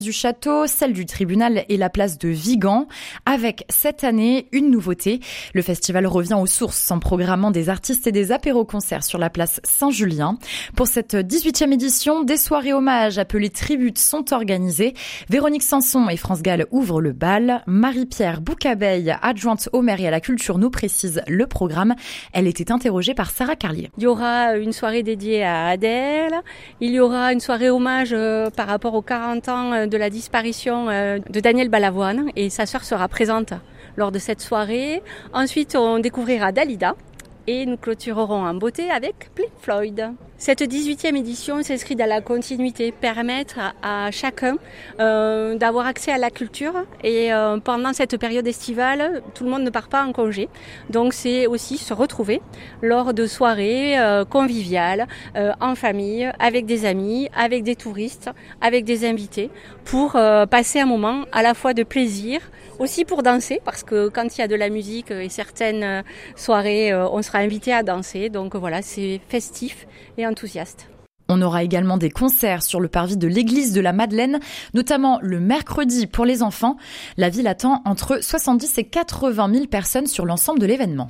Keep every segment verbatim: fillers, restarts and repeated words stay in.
du château, celle du tribunal et la place de Vigan. Avec cette année, une nouveauté. Le festival revient aux sources en programmant des artistes et des apéros-concerts sur la place Saint-Julien. Pour cette dix-huitième édition, des soirées hommages appelées tributes sont organisées. Véronique Sanson et France Gall ouvrent le bal. Marie-Pierre Boucabeille, adjointe au maire et à la culture, nous précise le programme. Elle était interrogée par Sarah Carlier. Il y aura une soirée dédiée à Adèle. Il y aura une soirée hommage euh, par rapport aux quarante ans euh, de la disparition euh, de Daniel Balavoine et sa sœur sera présente lors de cette soirée. Ensuite, on découvrira Dalida et nous clôturerons en beauté avec Pink Floyd. Cette dix-huitième édition s'inscrit dans la continuité, permettre à, à chacun euh, d'avoir accès à la culture et euh, pendant cette période estivale, tout le monde ne part pas en congé. Donc c'est aussi se retrouver lors de soirées euh, conviviales, euh, en famille, avec des amis, avec des touristes, avec des invités, pour euh, passer un moment à la fois de plaisir, aussi pour danser, parce que quand il y a de la musique et certaines soirées, euh, on sera invité à danser. Donc voilà, c'est festif et enthousiaste. On aura également des concerts sur le parvis de l'église de la Madeleine, notamment le mercredi pour les enfants. La ville attend entre soixante-dix et quatre-vingt mille personnes sur l'ensemble de l'événement.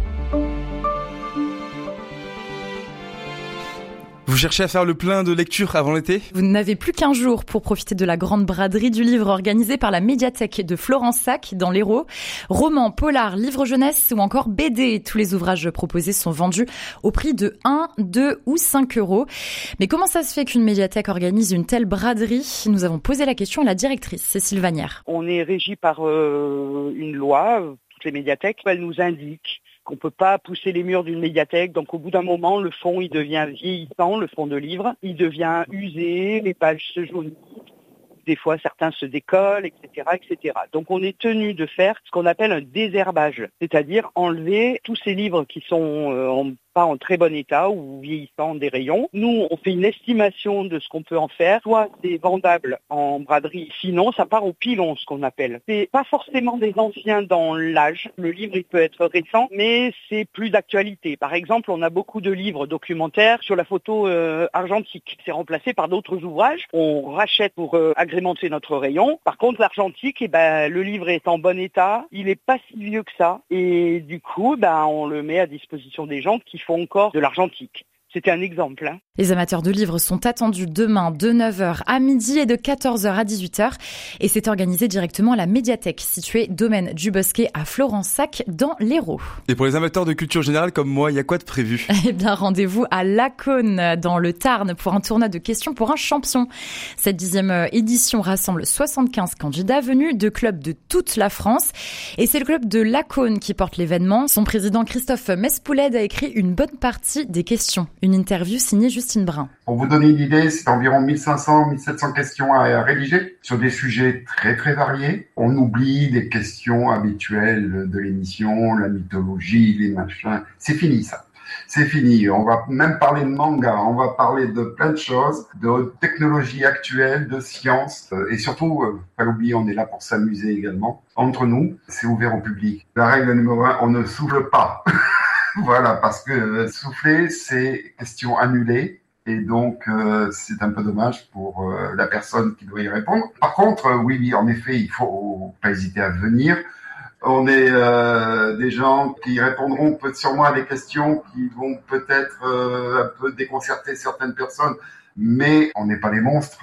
Vous cherchez à faire le plein de lecture avant l'été ? Vous n'avez plus qu'un jour pour profiter de la grande braderie du livre organisée par la médiathèque de Florensac dans l'Hérault. Romans, polars, livres jeunesse ou encore B D. Tous les ouvrages proposés sont vendus au prix de un, deux ou cinq euros. Mais comment ça se fait qu'une médiathèque organise une telle braderie ? Nous avons posé la question à la directrice, Cécile Vanière. On est régi par euh, une loi, toutes les médiathèques, elles nous indiquent qu'on peut pas pousser les murs d'une médiathèque. Donc au bout d'un moment, le fond, il devient vieillissant, le fond de livre. Il devient usé, les pages se jaunissent. Des fois, certains se décollent, et cetera, et cetera. Donc on est tenu de faire ce qu'on appelle un désherbage, c'est-à-dire enlever tous ces livres qui sont euh, en pas en très bon état ou vieillissant des rayons. Nous, on fait une estimation de ce qu'on peut en faire. Soit c'est vendable en braderie, sinon ça part au pilon, ce qu'on appelle. C'est pas forcément des anciens dans l'âge. Le livre, il peut être récent, mais c'est plus d'actualité. Par exemple, on a beaucoup de livres documentaires sur la photo euh, argentique. C'est remplacé par d'autres ouvrages. On rachète pour euh, agrémenter notre rayon. Par contre, l'argentique, eh ben, le livre est en bon état. Il est pas si vieux que ça. Et du coup, ben, on le met à disposition des gens qui font encore de l'argentique. C'était un exemple. Hein. Les amateurs de livres sont attendus demain de neuf heures à midi et de quatorze heures à dix-huit heures. Et c'est organisé directement à la médiathèque située domaine du Bosquet à Florensac dans l'Hérault. Et pour les amateurs de culture générale comme moi, il y a quoi de prévu ? Eh bien, rendez-vous à Lacaune dans le Tarn pour un tournoi de questions pour un champion. Cette dixième édition rassemble soixante-quinze candidats venus de clubs de toute la France. Et c'est le club de Lacaune qui porte l'événement. Son président Christophe Mespouled a écrit une bonne partie des questions. Une interview signée Justine Brun. Pour vous donner une idée, c'est environ mille cinq cents, mille sept cents questions à rédiger sur des sujets très très variés. On oublie des questions habituelles de l'émission, la mythologie, les machins. C'est fini ça. C'est fini. On va même parler de manga, on va parler de plein de choses, de technologies actuelles, de sciences. Et surtout, euh, pas l'oublier, on est là pour s'amuser également. Entre nous, c'est ouvert au public. La règle numéro un, on ne souffle pas. Voilà, parce que souffler, c'est question annulée. Et donc, euh, c'est un peu dommage pour euh, la personne qui doit y répondre. Par contre, euh, oui, en effet, il faut pas hésiter à venir. On est euh, des gens qui répondront peut-être sûrement à des questions qui vont peut-être euh, un peu déconcerter certaines personnes, mais on n'est pas des monstres.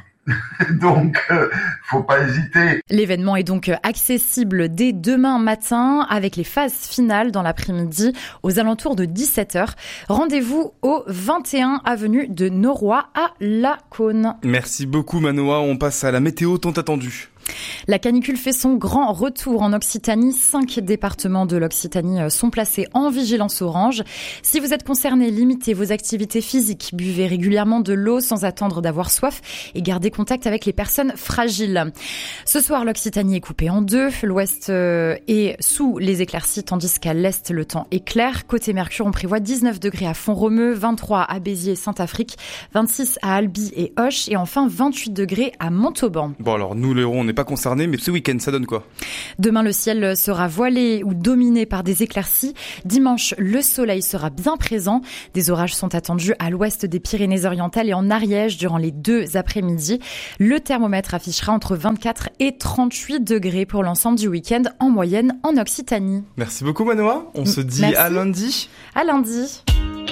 Donc, euh, faut pas hésiter. L'événement est donc accessible dès demain matin avec les phases finales dans l'après-midi aux alentours de dix-sept heures. Rendez-vous au vingt et un avenue de Noroy à Lacaune. Merci beaucoup Manoa, on passe à la météo tant attendue. La canicule fait son grand retour en Occitanie. Cinq départements de l'Occitanie sont placés en vigilance orange. Si vous êtes concerné, limitez vos activités physiques. Buvez régulièrement de l'eau sans attendre d'avoir soif et gardez contact avec les personnes fragiles. Ce soir, l'Occitanie est coupée en deux. L'ouest est sous les éclaircies, tandis qu'à l'est, le temps est clair. Côté Mercure, on prévoit dix-neuf degrés à Font-Romeu, vingt-trois à Béziers et Saint-Afrique, vingt-six à Albi et Auch et enfin vingt-huit degrés à Montauban. Bon alors, nous, l'Hérault, on n'est pas concernés concernés, mais ce week-end, ça donne quoi ? Demain, le ciel sera voilé ou dominé par des éclaircies. Dimanche, le soleil sera bien présent. Des orages sont attendus à l'ouest des Pyrénées-Orientales et en Ariège durant les deux après-midi. Le thermomètre affichera entre vingt-quatre et trente-huit degrés pour l'ensemble du week-end en moyenne en Occitanie. Merci beaucoup Manoa, on se dit Merci. à lundi. À lundi.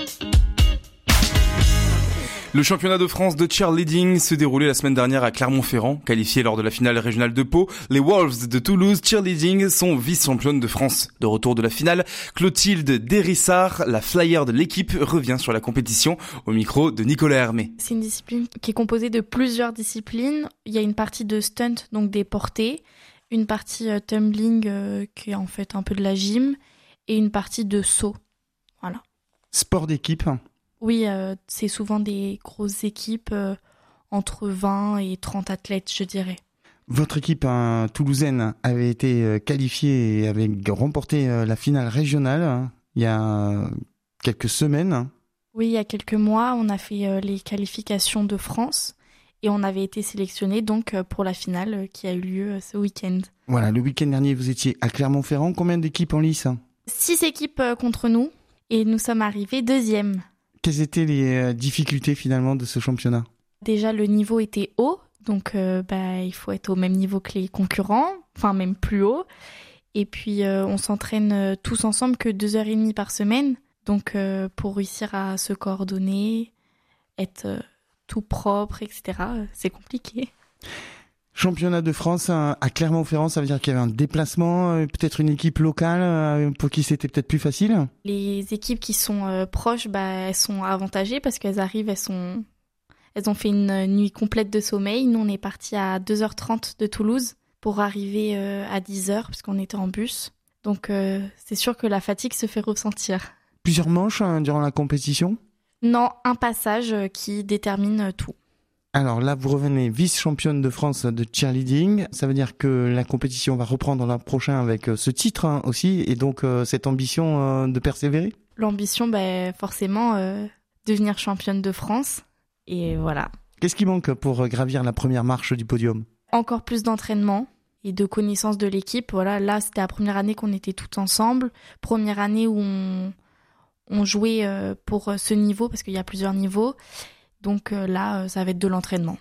Le championnat de France de cheerleading se déroulait la semaine dernière à Clermont-Ferrand. Qualifiés lors de la finale régionale de Pau, les Wolves de Toulouse Cheerleading sont vice-championnes de France. De retour de la finale, Clotilde Derissard, la flyer de l'équipe, revient sur la compétition au micro de Nicolas Hermé. C'est une discipline qui est composée de plusieurs disciplines. Il y a une partie de stunt, donc des portées, une partie euh, tumbling euh, qui est en fait un peu de la gym et une partie de saut. Voilà. Sport d'équipe. Oui, euh, c'est souvent des grosses équipes, euh, entre vingt et trente athlètes, je dirais. Votre équipe hein, toulousaine avait été euh, qualifiée et avait remporté euh, la finale régionale hein, il y a euh, quelques semaines. Oui, il y a quelques mois, on a fait euh, les qualifications de France et on avait été sélectionnés donc euh, pour la finale euh, qui a eu lieu euh, ce week-end. Voilà, le week-end dernier, vous étiez à Clermont-Ferrand. Combien d'équipes en lice ? Six équipes euh, contre nous et nous sommes arrivés deuxième. Quelles étaient les difficultés finalement de ce championnat ? Déjà, le niveau était haut, donc euh, bah, il faut être au même niveau que les concurrents, enfin même plus haut. Et puis, euh, on s'entraîne euh, tous ensemble que deux heures et demie par semaine. Donc, euh, pour réussir à se coordonner, être euh, tout propre, et cetera, euh, c'est compliqué. Championnat de France à Clermont-Ferrand, ça veut dire qu'il y avait un déplacement, peut-être une équipe locale pour qui c'était peut-être plus facile ? Les équipes qui sont euh, proches, bah, elles sont avantagées parce qu'elles arrivent, elles sont, elles ont fait une nuit complète de sommeil. Nous, on est partis à deux heures trente de Toulouse pour arriver euh, à dix heures parce qu'on était en bus. Donc, euh, c'est sûr que la fatigue se fait ressentir. Plusieurs manches hein, durant la compétition ? Non, un passage euh, qui détermine tout. Alors là, vous revenez vice-championne de France de cheerleading. Ça veut dire que la compétition va reprendre l'an prochain avec ce titre hein, aussi, et donc euh, cette ambition euh, de persévérer ? L'ambition, bah, forcément, euh, devenir championne de France. Et voilà. Qu'est-ce qui manque pour gravir la première marche du podium ? Encore plus d'entraînement et de connaissance de l'équipe. Voilà, là, c'était la première année qu'on était toutes ensemble. Première année où on, on jouait euh, pour ce niveau, parce qu'il y a plusieurs niveaux. Donc euh, là, euh, ça va être de l'entraînement.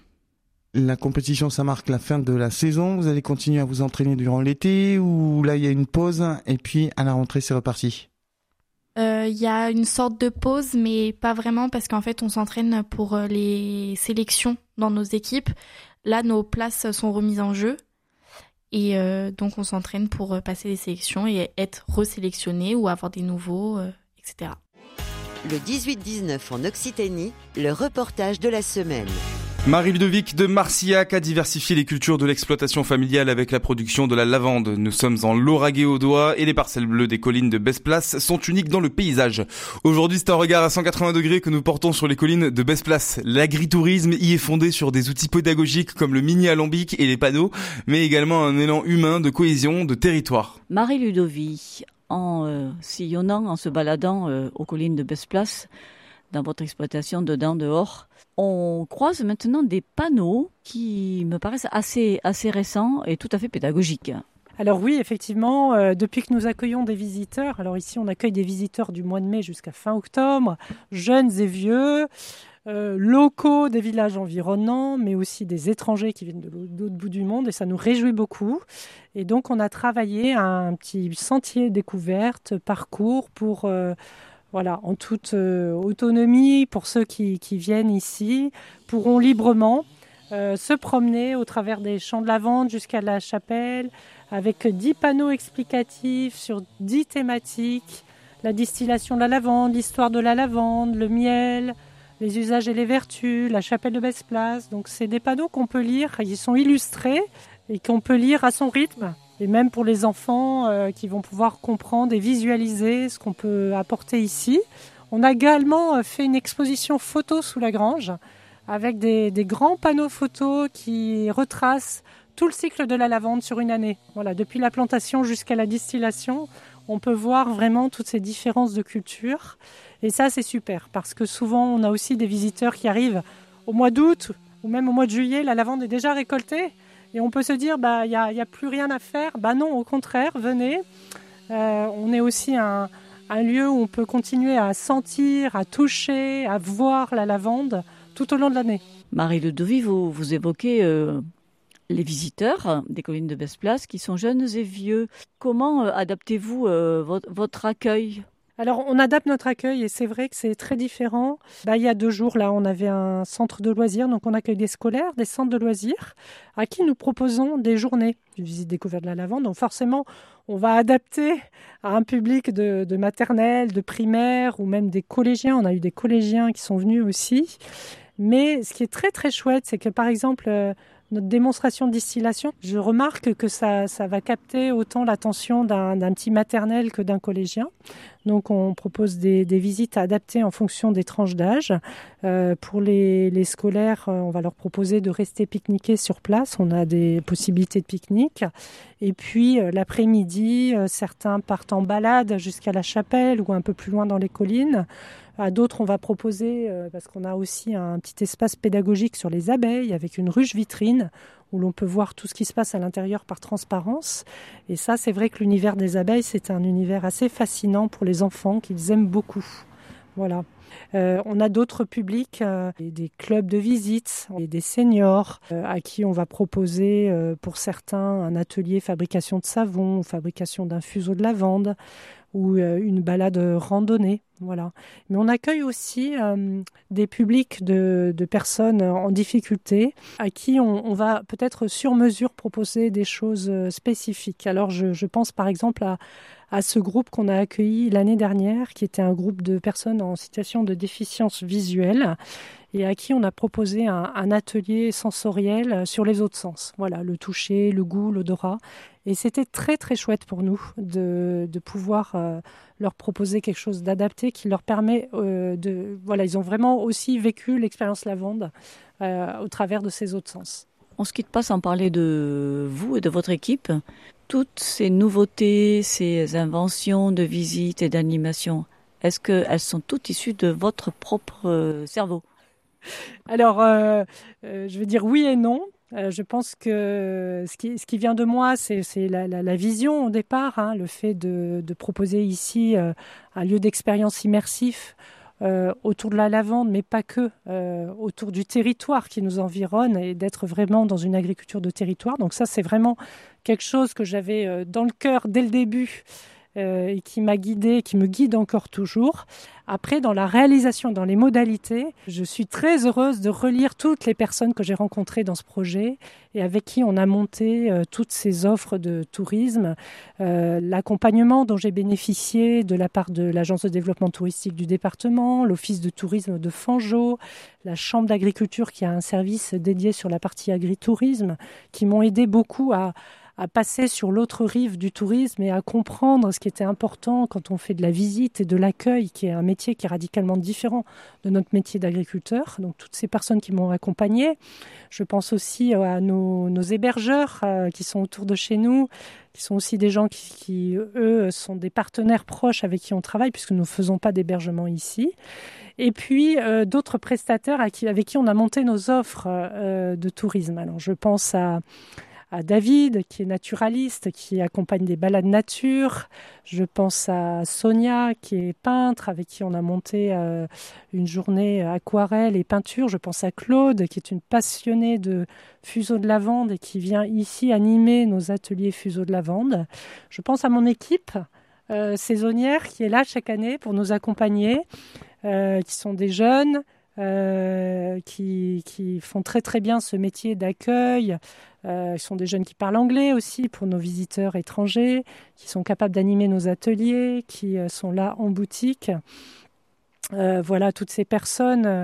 La compétition, ça marque la fin de la saison. Vous allez continuer à vous entraîner durant l'été ou là, il y a une pause et puis à la rentrée, c'est reparti ? Il euh, y a une sorte de pause, mais pas vraiment parce qu'en fait, on s'entraîne pour les sélections dans nos équipes. Là, nos places sont remises en jeu et euh, donc on s'entraîne pour passer les sélections et être resélectionné ou avoir des nouveaux, euh, et cetera. Le dix-huit dix-neuf en Occitanie, le reportage de la semaine. Marie-Ludovic de Marcillac a diversifié les cultures de l'exploitation familiale avec la production de la lavande. Nous sommes en Lauragais-aux-Doigt et les parcelles bleues des collines de Besse-Place sont uniques dans le paysage. Aujourd'hui, c'est un regard à cent quatre-vingts degrés que nous portons sur les collines de Besse-Place. L'agritourisme y est fondé sur des outils pédagogiques comme le mini-alambic et les panneaux, mais également un élan humain de cohésion de territoire. Marie-Ludovic, en euh, sillonnant, en se baladant euh, aux collines de Besse-Place, dans votre exploitation dedans, dehors, on croise maintenant des panneaux qui me paraissent assez, assez récents et tout à fait pédagogiques. Alors oui, effectivement, euh, depuis que nous accueillons des visiteurs, alors ici on accueille des visiteurs du mois de mai jusqu'à fin octobre, jeunes et vieux, euh, locaux des villages environnants, mais aussi des étrangers qui viennent de l'autre bout du monde, et ça nous réjouit beaucoup. Et donc on a travaillé un petit sentier découverte, parcours pour... Euh, Voilà, en toute euh, autonomie, pour ceux qui, qui viennent ici, pourront librement euh, se promener au travers des champs de lavande jusqu'à la chapelle, avec dix panneaux explicatifs sur dix thématiques, la distillation de la lavande, l'histoire de la lavande, le miel, les usages et les vertus, la chapelle de Besse-Place. Donc c'est des panneaux qu'on peut lire, ils sont illustrés et qu'on peut lire à son rythme. Et même pour les enfants euh, qui vont pouvoir comprendre et visualiser ce qu'on peut apporter ici. On a également fait une exposition photo sous la grange avec des, des grands panneaux photos qui retracent tout le cycle de la lavande sur une année. Voilà, depuis la plantation jusqu'à la distillation, on peut voir vraiment toutes ces différences de culture. Et ça, c'est super parce que souvent, on a aussi des visiteurs qui arrivent au mois d'août ou même au mois de juillet. La lavande est déjà récoltée. Et on peut se dire, bah, il n'y a, y a plus rien à faire. Bah non, au contraire, venez. Euh, on est aussi un, un lieu où on peut continuer à sentir, à toucher, à voir la lavande tout au long de l'année. Marie Ludovic, vous, vous évoquez euh, les visiteurs des collines de Besse-Place qui sont jeunes et vieux. Comment euh, adaptez-vous euh, votre, votre accueil ? Alors, on adapte notre accueil et c'est vrai que c'est très différent. Bah, il y a deux jours, là, on avait un centre de loisirs. Donc, on accueille des scolaires, des centres de loisirs à qui nous proposons des journées de visite découverte de la lavande. Donc, forcément, on va adapter à un public de, de maternelle, de primaire ou même des collégiens. On a eu des collégiens qui sont venus aussi. Mais ce qui est très, très chouette, c'est que, par exemple, euh, notre démonstration de distillation, je remarque que ça, ça va capter autant l'attention d'un, d'un petit maternel que d'un collégien. Donc, on propose des, des visites adaptées en fonction des tranches d'âge. Euh, pour les, les scolaires, on va leur proposer de rester pique-niquer sur place. On a des possibilités de pique-nique. Et puis, euh, l'après-midi, euh, certains partent en balade jusqu'à la chapelle ou un peu plus loin dans les collines. À d'autres, on va proposer, euh, parce qu'on a aussi un petit espace pédagogique sur les abeilles avec une ruche vitrine où l'on peut voir tout ce qui se passe à l'intérieur par transparence. Et ça, c'est vrai que l'univers des abeilles, c'est un univers assez fascinant pour les enfants qu'ils aiment beaucoup. Voilà. Euh, on a d'autres publics, euh, des clubs de visite et des seniors euh, à qui on va proposer euh, pour certains un atelier fabrication de savon, fabrication d'un fuseau de lavande ou euh, une balade randonnée. Voilà. Mais on accueille aussi euh, des publics de, de personnes en difficulté à qui on, on va peut-être sur mesure proposer des choses spécifiques. Alors je, je pense par exemple à, à ce groupe qu'on a accueilli l'année dernière, qui était un groupe de personnes en situation de déficience visuelle et à qui on a proposé un, un atelier sensoriel sur les autres sens. Voilà, le toucher, le goût, l'odorat. Et c'était très très chouette pour nous de, de pouvoir euh, leur proposer quelque chose d'adapté qui leur permet euh, de... Voilà, ils ont vraiment aussi vécu l'expérience lavande euh, au travers de ces autres sens. On ne se quitte pas sans parler de vous et de votre équipe. Toutes ces nouveautés, ces inventions de visite et d'animation, est-ce qu'elles sont toutes issues de votre propre cerveau ? Alors, euh, euh, je veux dire oui et non. Euh, je pense que ce qui, ce qui vient de moi, c'est, c'est la, la, la vision au départ, hein, le fait de, de proposer ici euh, un lieu d'expérience immersif euh, autour de la lavande, mais pas que, euh, autour du territoire qui nous environne et d'être vraiment dans une agriculture de territoire. Donc ça, c'est vraiment quelque chose que j'avais euh, dans le cœur dès le début euh, et qui m'a guidée, qui me guide encore toujours. Après, dans la réalisation, dans les modalités, je suis très heureuse de relire toutes les personnes que j'ai rencontrées dans ce projet et avec qui on a monté euh, toutes ces offres de tourisme. Euh, l'accompagnement dont j'ai bénéficié de la part de l'Agence de développement touristique du département, l'Office de tourisme de Fangeau, la Chambre d'agriculture qui a un service dédié sur la partie agritourisme, qui m'ont aidé beaucoup à à passer sur l'autre rive du tourisme et à comprendre ce qui était important quand on fait de la visite et de l'accueil, qui est un métier qui est radicalement différent de notre métier d'agriculteur. Donc toutes ces personnes qui m'ont accompagné. Je pense aussi à nos, nos hébergeurs euh, qui sont autour de chez nous, qui sont aussi des gens qui, qui, eux, sont des partenaires proches avec qui on travaille, puisque nous ne faisons pas d'hébergement ici. Et puis euh, d'autres prestataires à qui, avec qui on a monté nos offres euh, de tourisme. Alors je pense à à David, qui est naturaliste, qui accompagne des balades nature. Je pense à Sonia, qui est peintre, avec qui on a monté euh, une journée aquarelle et peinture. Je pense à Claude, qui est une passionnée de fuseaux de lavande et qui vient ici animer nos ateliers fuseaux de lavande. Je pense à mon équipe euh, saisonnière, qui est là chaque année pour nous accompagner, euh, qui sont des jeunes, Euh, qui, qui font très très bien ce métier d'accueil. Euh, ils sont des jeunes qui parlent anglais aussi pour nos visiteurs étrangers, qui sont capables d'animer nos ateliers, qui euh, sont là en boutique. Euh, voilà, toutes ces personnes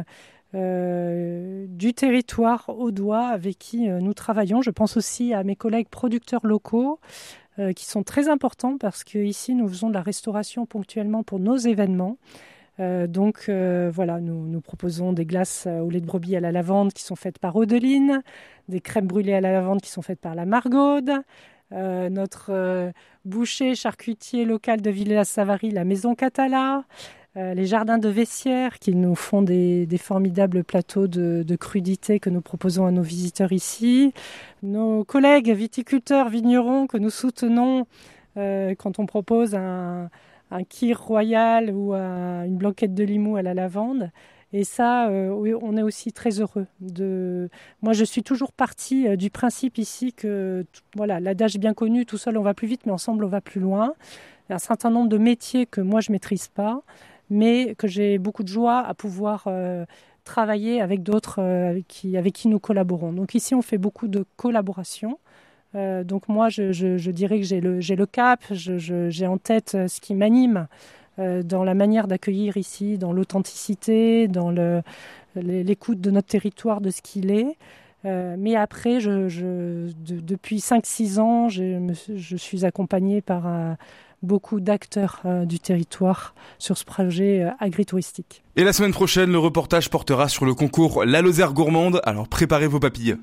euh, du territoire audois avec qui euh, nous travaillons. Je pense aussi à mes collègues producteurs locaux euh, qui sont très importants parce qu'ici nous faisons de la restauration ponctuellement pour nos événements. Euh, donc euh, voilà, nous, nous proposons des glaces au lait de brebis à la lavande qui sont faites par Odeline, des crèmes brûlées à la lavande qui sont faites par la Margaude, euh, notre euh, boucher charcutier local de Villers-Savary, la Maison Catala, euh, les jardins de Vessières qui nous font des, des formidables plateaux de, de crudités que nous proposons à nos visiteurs ici, nos collègues viticulteurs, vignerons que nous soutenons euh, quand on propose un, un kir royal ou un, une blanquette de Limoux à la lavande. Et ça, euh, on est aussi très heureux. De... Moi, je suis toujours partie euh, du principe ici que, voilà, l'adage bien connu, tout seul on va plus vite, mais ensemble on va plus loin. Il y a un certain nombre de métiers que moi je maîtrise pas, mais que j'ai beaucoup de joie à pouvoir euh, travailler avec d'autres euh, avec, qui, avec qui nous collaborons. Donc ici, on fait beaucoup de collaboration. Euh, donc moi, je, je, je dirais que j'ai le, j'ai le cap, je, je, j'ai en tête ce qui m'anime euh, dans la manière d'accueillir ici, dans l'authenticité, dans le, l'écoute de notre territoire, de ce qu'il est. Euh, mais après, je, je, de, depuis cinq six ans, je, me, je suis accompagnée par un, beaucoup d'acteurs euh, du territoire sur ce projet euh, agritouristique. Et la semaine prochaine, le reportage portera sur le concours La Lozère Gourmande, alors préparez vos papilles.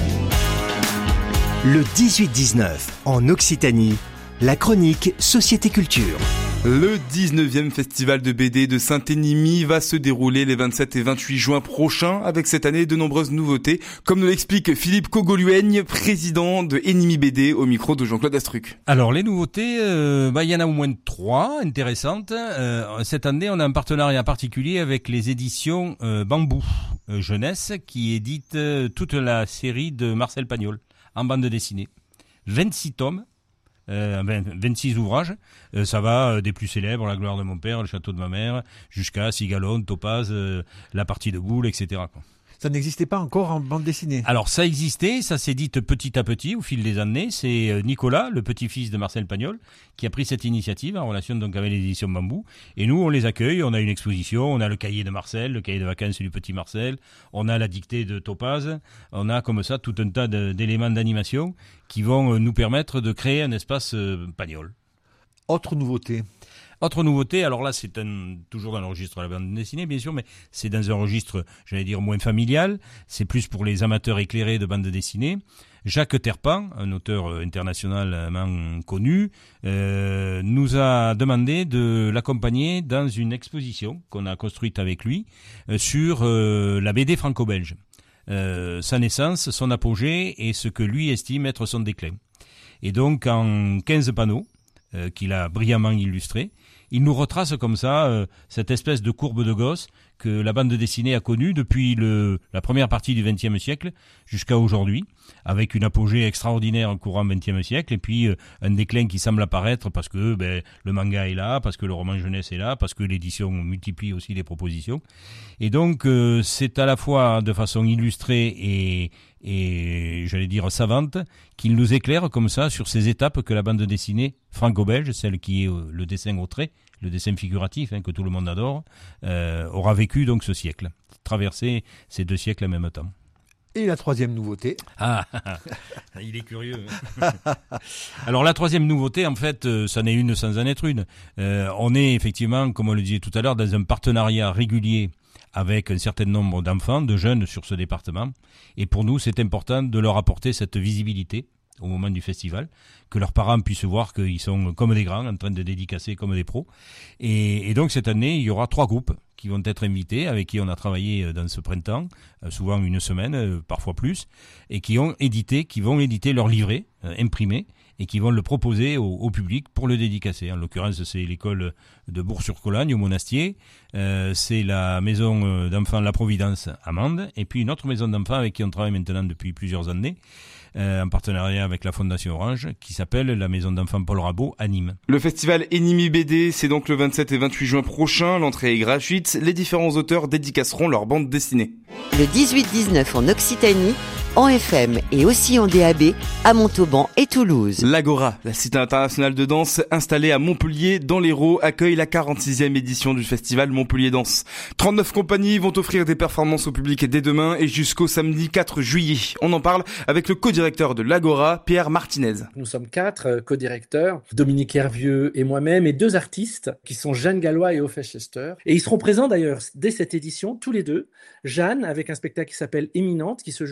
Le dix-huit dix-neuf, en Occitanie, la chronique Société Culture. Le dix-neuvième festival de B D de Saint-Énimie va se dérouler les vingt-sept et vingt-huit juin prochains, avec cette année de nombreuses nouveautés, comme nous l'explique Philippe Cogolueigne, président de Énimie B D, au micro de Jean-Claude Astruc. Alors les nouveautés, euh, bah, il y en a au moins trois intéressantes. Euh, cette année, on a un partenariat particulier avec les éditions euh, Bambou euh, Jeunesse, qui éditent euh, toute la série de Marcel Pagnol en bande dessinée. vingt-six tomes. Euh, vingt-six ouvrages, euh, ça va des plus célèbres, La gloire de mon père, Le château de ma mère, jusqu'à Cigalone, Topaz, euh, La partie de boule, et cetera. Quoi. Ça n'existait pas encore en bande dessinée. Alors ça existait, ça s'édite petit à petit au fil des années. C'est Nicolas, le petit-fils de Marcel Pagnol, qui a pris cette initiative en relation donc avec les éditions Bambou. Et nous, on les accueille, on a une exposition, on a le cahier de Marcel, le cahier de vacances du petit Marcel, on a la dictée de Topaz, on a comme ça tout un tas de, d'éléments d'animation qui vont nous permettre de créer un espace euh, Pagnol. Autre nouveauté. Autre nouveauté, alors là c'est un, toujours dans le registre de la bande dessinée bien sûr, mais c'est dans un registre, j'allais dire, moins familial, c'est plus pour les amateurs éclairés de bande dessinée. Jacques Terpan, un auteur internationalement connu, euh, nous a demandé de l'accompagner dans une exposition qu'on a construite avec lui euh, sur euh, la B D franco-belge. Euh, sa naissance, son apogée et ce que lui estime être son déclin. Et donc en quinze panneaux, euh, qu'il a brillamment illustrés, il nous retrace comme ça euh, cette espèce de courbe de gosse que la bande dessinée a connue depuis le, la première partie du vingtième siècle jusqu'à aujourd'hui, avec une apogée extraordinaire au courant vingtième siècle, et puis euh, un déclin qui semble apparaître parce que ben, le manga est là, parce que le roman jeunesse est là, parce que l'édition multiplie aussi les propositions. Et donc euh, c'est à la fois de façon illustrée et, et j'allais dire savante, qu'il nous éclaire comme ça sur ces étapes que la bande dessinée franco-belge, celle qui est euh, le dessin au trait, le dessin figuratif hein, que tout le monde adore, euh, aura vécu donc ce siècle, traversé ces deux siècles en même temps. Et la troisième nouveauté. Ah, il est curieux. Alors la troisième nouveauté, en fait, euh, ça n'est une sans en être une. Euh, on est effectivement, comme on le disait tout à l'heure, dans un partenariat régulier avec un certain nombre d'enfants, de jeunes sur ce département. Et pour nous, c'est important de leur apporter cette visibilité au moment du festival, que leurs parents puissent voir qu'ils sont comme des grands, en train de dédicacer comme des pros. Et, et donc cette année, il y aura trois groupes qui vont être invités, avec qui on a travaillé dans ce printemps, souvent une semaine, parfois plus, et qui ont édité, qui vont éditer leur livret euh, imprimé, et qui vont le proposer au, au public pour le dédicacer. En l'occurrence, c'est l'école de Bourg-sur-Cologne, au Monastier, euh, c'est la maison d'enfants La Providence à Mende, et puis une autre maison d'enfants avec qui on travaille maintenant depuis plusieurs années, Euh, en partenariat avec la Fondation Orange, qui s'appelle la maison d'enfants Paul Rabot à Nîmes. Le festival Énimie B D, c'est donc le vingt-sept et vingt-huit juin prochain. L'entrée est gratuite. Les différents auteurs dédicaceront leur bande dessinée. Le dix-huit dix-neuf en Occitanie, en F M et aussi en D A B, à Montauban et Toulouse. L'Agora, la cité internationale de danse installée à Montpellier dans l'Hérault, accueille la quarante-sixième édition du festival Montpellier Danse. trente-neuf compagnies vont offrir des performances au public dès demain et jusqu'au samedi quatre juillet. On en parle avec le co-directeur de l'Agora, Pierre Martinez. Nous sommes quatre co-directeurs, Dominique Hervieux et moi-même, et deux artistes qui sont Jeanne Gallois et Ophe Chester. Et ils seront présents d'ailleurs dès cette édition, tous les deux. Jeanne avec un spectacle qui s'appelle Éminente, qui se jouera ici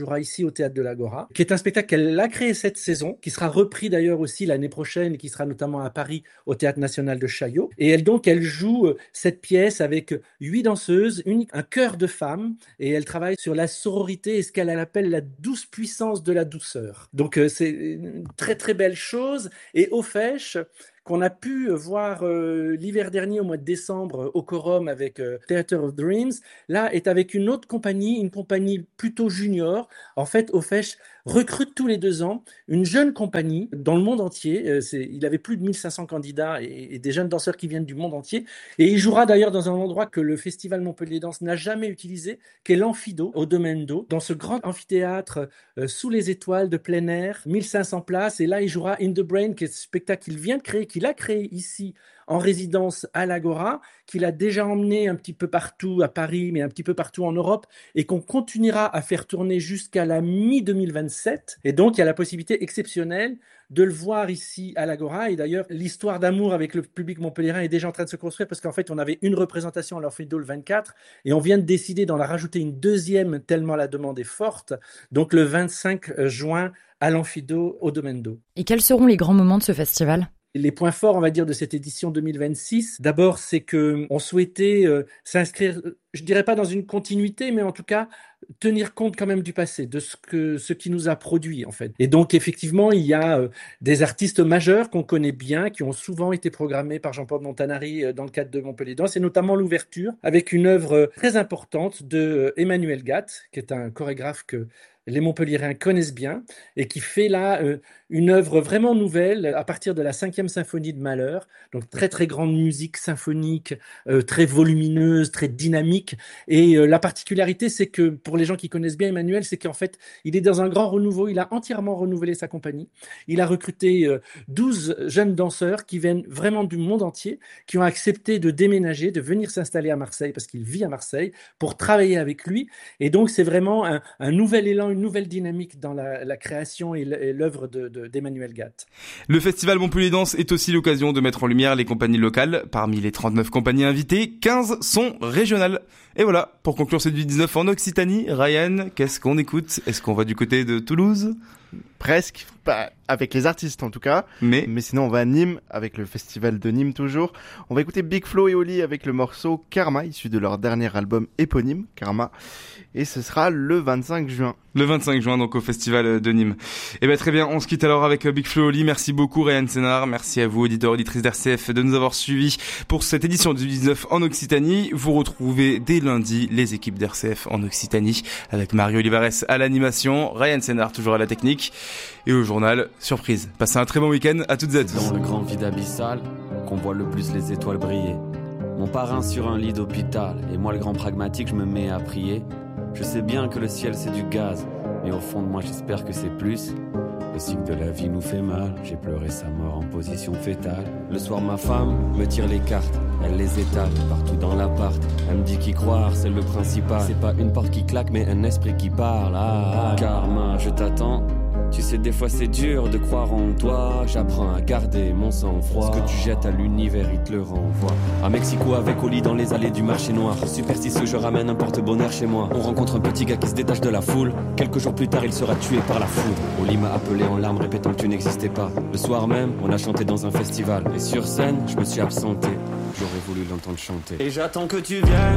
au Théâtre de l'Agora, qui est un spectacle qu'elle a créé cette saison, qui sera repris d'ailleurs aussi l'année prochaine et qui sera notamment à Paris au Théâtre National de Chaillot. Et elle donc, elle joue cette pièce avec huit danseuses, une, un chœur de femmes, et elle travaille sur la sororité et ce qu'elle appelle la douce puissance de la douceur. Donc c'est une très très belle chose. Et Aufesh, qu'on a pu voir euh, l'hiver dernier au mois de décembre au Corum avec euh, Theater of Dreams, là est avec une autre compagnie, une compagnie plutôt junior. En fait, Aufesh recrute tous les deux ans une jeune compagnie dans le monde entier. Euh, c'est, il avait plus de mille cinq cents candidats et, et des jeunes danseurs qui viennent du monde entier. Et il jouera d'ailleurs dans un endroit que le Festival Montpellier Danse n'a jamais utilisé, qui est l'Amphido, au Domaine d'Eau, dans ce grand amphithéâtre euh, sous les étoiles de plein air, mille cinq cents places. Et là, il jouera In the Brain, qui est ce spectacle qu'il vient de créer, qu'il a créé ici en résidence à l'Agora, qu'il a déjà emmené un petit peu partout à Paris, mais un petit peu partout en Europe, et qu'on continuera à faire tourner jusqu'à la mi deux mille vingt-sept. Et donc, il y a la possibilité exceptionnelle de le voir ici à l'Agora. Et d'ailleurs, l'histoire d'amour avec le public montpelliérain est déjà en train de se construire parce qu'en fait, on avait une représentation à l'Orphédo le vingt-quatre et on vient de décider d'en rajouter une deuxième tellement la demande est forte. Donc, le vingt-cinq juin à l'Amphido au Domaine d'Eau. Et quels seront les grands moments de ce festival ? Les points forts, on va dire, de cette édition deux mille vingt-six, d'abord, c'est qu'on souhaitait euh, s'inscrire, je dirais pas dans une continuité, mais en tout cas, tenir compte quand même du passé, de ce, que, ce qui nous a produit, en fait. Et donc, effectivement, il y a euh, des artistes majeurs qu'on connaît bien, qui ont souvent été programmés par Jean-Paul Montanari euh, dans le cadre de Montpellier Danse, et notamment l'ouverture, avec une œuvre euh, très importante de euh, Emmanuel Gatt, qui est un chorégraphe que les Montpelliérains connaissent bien et qui fait là euh, une œuvre vraiment nouvelle à partir de la cinquième symphonie de Mahler, donc très très grande musique symphonique, euh, très volumineuse, très dynamique. Et euh, la particularité, c'est que pour les gens qui connaissent bien Emmanuel, c'est qu'en fait, il est dans un grand renouveau, il a entièrement renouvelé sa compagnie. Il a recruté euh, douze jeunes danseurs qui viennent vraiment du monde entier, qui ont accepté de déménager, de venir s'installer à Marseille parce qu'il vit à Marseille pour travailler avec lui. Et donc, c'est vraiment un, un nouvel élan, une nouvelle dynamique dans la, la création et l'œuvre de, de, d'Emmanuel Gatt. Le Festival Montpellier Danse est aussi l'occasion de mettre en lumière les compagnies locales. Parmi les trente-neuf compagnies invitées, quinze sont régionales. Et voilà, pour conclure cette dix-neuf en Occitanie, Ryan, qu'est-ce qu'on écoute ? Est-ce qu'on va du côté de Toulouse ? Presque, pas avec les artistes en tout cas, mais... mais sinon on va à Nîmes avec le festival de Nîmes toujours. On va écouter Big Flo et Oli avec le morceau Karma, issu de leur dernier album éponyme, Karma, et ce sera le vingt-cinq juin. Le vingt-cinq juin, donc au festival de Nîmes. Et ben très bien, on se quitte alors avec Big Flo et Oli. Merci beaucoup Ryan Sénard, merci à vous auditeurs, auditrices d'R C F de nous avoir suivis pour cette édition du dix-neuf en Occitanie. Vous retrouvez dès lundi les équipes d'R C F en Occitanie avec Mario Olivares à l'animation, Ryan Sénard toujours à la technique et au journal, surprise. Passez un très bon week-end à toutes et à tous. Dans le grand vide abyssal, qu'on voit le plus les étoiles briller. Mon parrain sur un lit d'hôpital, et moi le grand pragmatique, je me mets à prier. Je sais bien que le ciel c'est du gaz, mais au fond de moi j'espère que c'est plus. Le cycle de la vie nous fait mal, j'ai pleuré sa mort en position fétale. Le soir ma femme me tire les cartes, elle les étale partout dans l'appart. Elle me dit qu'y croire c'est le principal, c'est pas une porte qui claque mais un esprit qui parle. Ah, ah. Karma, je t'attends. Tu sais, des fois c'est dur de croire en toi. J'apprends à garder mon sang-froid. Ce que tu jettes à l'univers, il te le renvoie. À Mexico avec Oli dans les allées du marché noir. Superstitieux, je ramène un porte-bonheur chez moi. On rencontre un petit gars qui se détache de la foule. Quelques jours plus tard, il sera tué par la foudre. Oli m'a appelé en larmes, répétant que tu n'existais pas. Le soir même, on a chanté dans un festival. Et sur scène, je me suis absenté. J'aurais voulu l'entendre chanter. Et j'attends que tu viennes